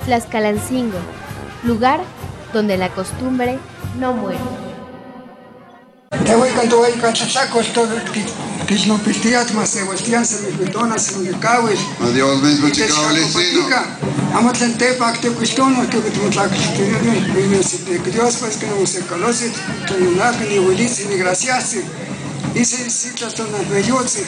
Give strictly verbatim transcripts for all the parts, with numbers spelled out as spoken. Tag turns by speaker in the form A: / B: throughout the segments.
A: Tlaxcalancingo, lugar donde la costumbre no muere.
B: Adiós, mismo chica vecino.
C: Amos en tepa que te cuestión que te mucha que Dios pues que no se conoce, que no nada ni buenis ni gracias. Y se cita son las bellotas.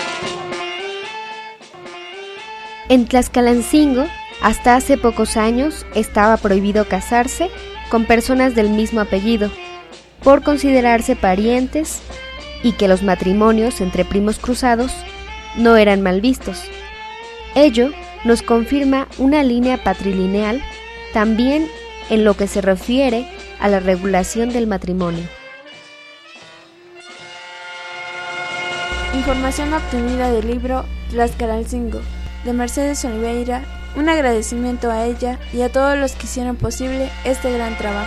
A: En Tlaxcalancingo, hasta hace pocos años, estaba prohibido casarse con personas del mismo apellido, por considerarse parientes y que los matrimonios entre primos cruzados no eran mal vistos. Ello nos confirma una línea patrilineal también en lo que se refiere a la regulación del matrimonio.
D: Información obtenida del libro Tlaxcalancingo, de Mercedes Oliveira. Un agradecimiento a ella y a todos los que hicieron posible este gran trabajo.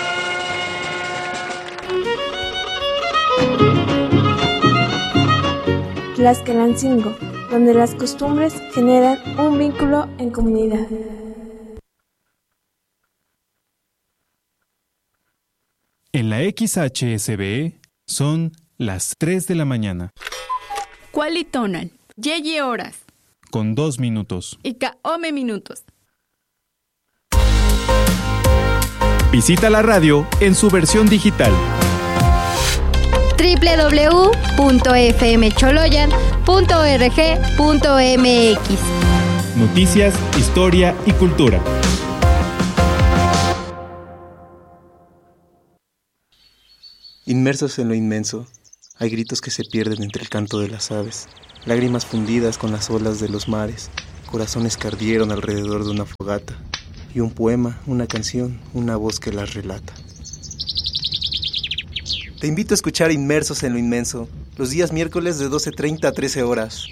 D: Tlaxcalancingo, donde las costumbres generan un vínculo en comunidad.
E: En la X H S B E son las tres de la mañana.
F: Cualitonal, yeyi horas.
E: Con dos minutos.
F: Y kaome minutos.
E: Visita la radio en su versión digital.
A: doble u doble u doble u punto f m choloyan punto org punto m x.
E: Noticias, historia y cultura.
G: Inmersos en lo inmenso, hay gritos que se pierden entre el canto de las aves, lágrimas fundidas con las olas de los mares, corazones que ardieron alrededor de una fogata, y un poema, una canción, una voz que las relata. Te invito a escuchar Inmersos en lo inmenso, los días miércoles de doce treinta a trece horas.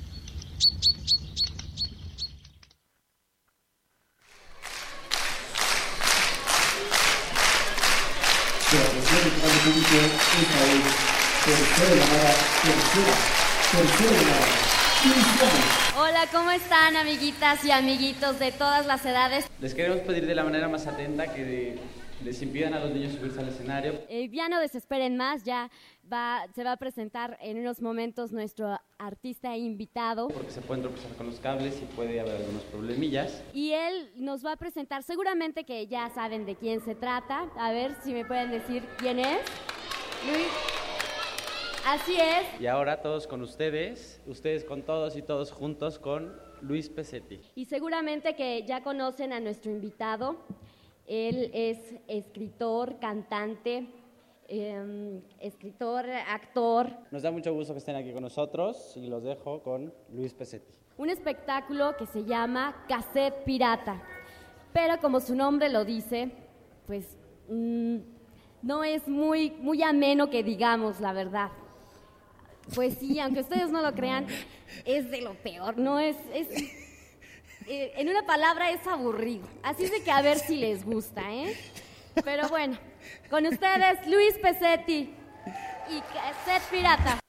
H: Hola, ¿cómo están, amiguitas y amiguitos de todas las edades?
I: Les queremos pedir de la manera más atenta que de, les impidan a los niños subirse al escenario.
H: Eh, ya no desesperen más, ya va, se va a presentar en unos momentos nuestro artista invitado.
I: Porque se pueden tropezar con los cables y puede haber algunos problemillas.
H: Y él nos va a presentar, seguramente que ya saben de quién se trata. A ver si me pueden decir quién es. Luis. Así es.
I: Y ahora todos con ustedes, ustedes con todos y todos juntos con Luis Pesetti.
H: Y seguramente que ya conocen a nuestro invitado. Él es escritor, cantante, eh, escritor, actor.
I: Nos da mucho gusto que estén aquí con nosotros y los dejo con Luis Pesetti.
H: Un espectáculo que se llama Cassette Pirata. Pero como su nombre lo dice, pues mmm, no es muy, muy ameno que digamos la verdad. Pues sí, aunque ustedes no lo crean, es de lo peor, no es, es eh, en una palabra es aburrido. Así es de que a ver si les gusta, ¿eh? Pero bueno, con ustedes Luis Pesetti y Cassette Pirata.